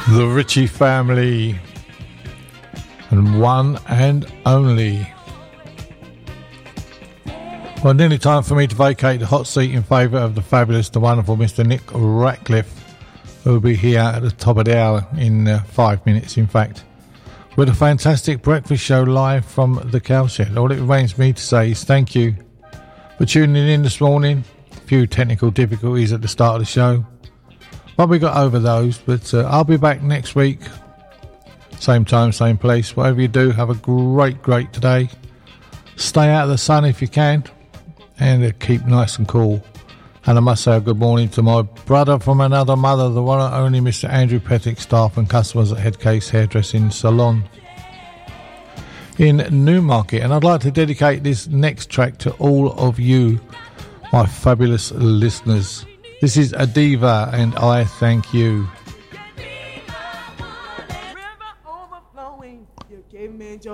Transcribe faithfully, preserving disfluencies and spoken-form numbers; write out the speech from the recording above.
The Ritchie Family and One and Only. Well, nearly time for me to vacate the hot seat in favour of the fabulous, the wonderful Mister Nick Ratcliffe, who will be here at the top of the hour in uh, five minutes, in fact, with a fantastic breakfast show live from the cowshed. All it remains me to say is thank you for tuning in this morning. A few technical difficulties at the start of the show, but we got over those. But uh, I'll be back next week, same time, same place. Whatever you do, have a great, great day. Stay out of the sun if you can, and uh, keep nice and cool. And I must say a good morning to my brother from another mother, the one and only Mister Andrew Pettick, staff and customers at Headcase Hairdressing Salon in Newmarket. And I'd like to dedicate this next track to all of you, my fabulous listeners. This is Adiva, and I thank you.